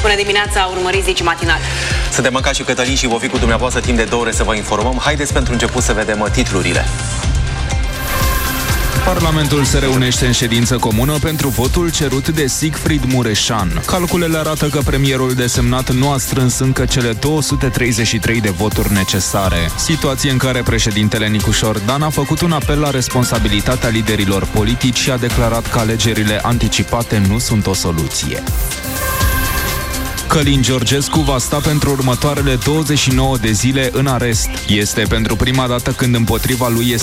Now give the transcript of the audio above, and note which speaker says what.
Speaker 1: Bună dimineața, urmăriți Zicii matinale.
Speaker 2: Suntem Anca și Cătălin și vom fi cu dumneavoastră timp de 2 ore să vă informăm. Haideți pentru început să vedem titlurile.
Speaker 3: Parlamentul se reunește în ședință comună pentru votul cerut de Siegfried Mureșan. Calculele arată că premierul desemnat nu a strâns încă cele 233 de voturi necesare. Situație în care președintele Nicușor Dan a făcut un apel la responsabilitatea liderilor politici și a declarat că alegerile anticipate nu sunt o soluție. Călin Georgescu va sta pentru următoarele 29 de zile în arest. Este pentru prima dată când împotriva lui este